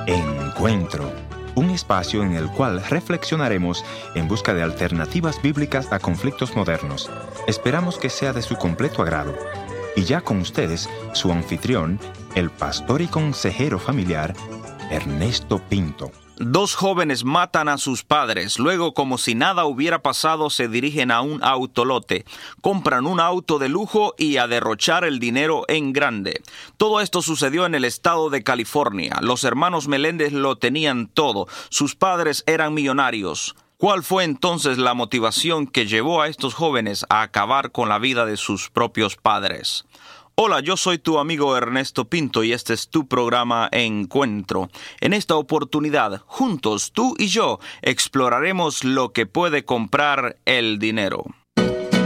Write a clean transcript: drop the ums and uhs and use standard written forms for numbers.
Encuentro, un espacio en el cual reflexionaremos en busca de alternativas bíblicas a conflictos modernos. Esperamos que sea de su completo agrado. Y ya con ustedes, su anfitrión, el pastor y consejero familiar, Ernesto Pinto. Dos jóvenes matan a sus padres, luego como si nada hubiera pasado se dirigen a un autolote, compran un auto de lujo y a derrochar el dinero en grande. Todo esto sucedió en el estado de California. Los hermanos Meléndez lo tenían todo, sus padres eran millonarios. ¿Cuál fue entonces la motivación que llevó a estos jóvenes a acabar con la vida de sus propios padres? Hola, yo soy tu amigo Ernesto Pinto y este es tu programa Encuentro. En esta oportunidad, juntos, tú y yo, exploraremos lo que puede comprar el dinero.